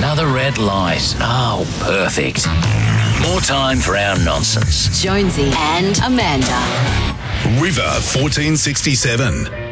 Another red light. Oh, perfect. More time for our nonsense. Jonesy and Amanda. River 1467.